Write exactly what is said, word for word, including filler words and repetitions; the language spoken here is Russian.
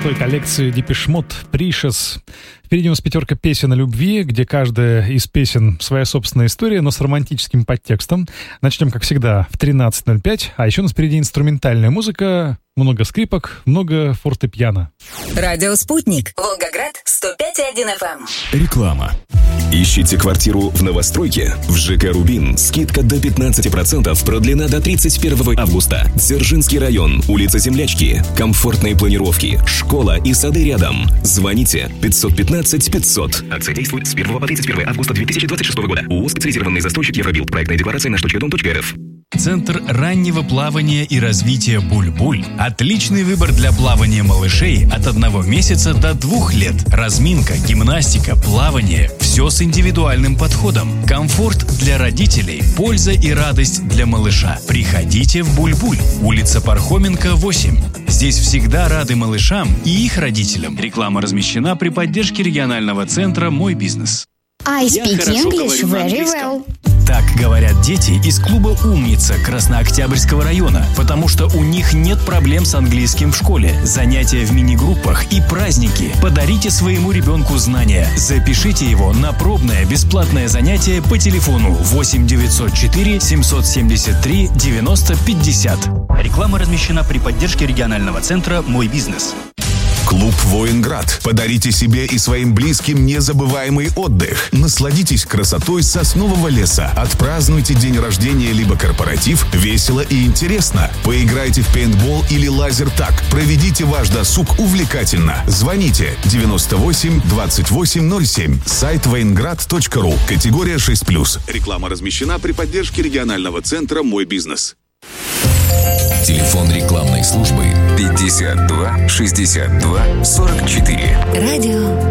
золотой коллекции Depeche Mode Precious. Впереди у нас пятерка песен о любви, где каждая из песен своя собственная история, но с романтическим подтекстом. Начнем, как всегда, в тринадцать ноль пять, а еще у нас впереди инструментальная музыка, много скрипок, много фортепиано. Радио «Спутник», Волгоград, сто пять и один эф эм. Реклама. Ищите квартиру в новостройке? В ЖК «Рубин» скидка до пятнадцать процентов, продлена до тридцать первого августа. Дзержинский район, улица Землячки, комфортные планировки, школа и сады рядом. Звоните пятьсот пятнадцать пятьсот. Акция действует с первого по тридцать первого августа две тысячи двадцать шестого года. ООО «Специализированный застройщик Евробилд». Проектная декларация на точка дом точка эр эф. Центр раннего плавания и развития «Буль-Буль». Отличный выбор для плавания малышей от одного месяца до двух лет. Разминка, гимнастика, плавание – все с индивидуальным подходом. Комфорт для родителей, польза и радость для малыша. Приходите в «Буль-Буль», улица Пархоменко, восемь. Здесь всегда рады малышам и их родителям. Реклама размещена при поддержке регионального центра «Мой бизнес». I speak English very well. Так говорят дети из клуба «Умница» Краснооктябрьского района, потому что у них нет проблем с английским в школе, занятия в мини-группах и праздники. Подарите своему ребенку знания. Запишите его на пробное бесплатное занятие по телефону восемь девятьсот четыре семьсот семьдесят три девяносто пятьдесят. Реклама размещена при поддержке регионального центра «Мой бизнес». Клуб «Военград». Подарите себе и своим близким незабываемый отдых. Насладитесь красотой соснового леса. Отпразднуйте день рождения либо корпоратив весело и интересно. Поиграйте в пейнтбол или лазертаг. Проведите ваш досуг увлекательно. Звоните девяносто восемь двадцать восемь ноль семь. Сайт военград точка ру. Категория шесть плюс. Реклама размещена при поддержке регионального центра «Мой бизнес». Телефон рекламной службы пятьдесят два шестьдесят два сорок четыре. Радио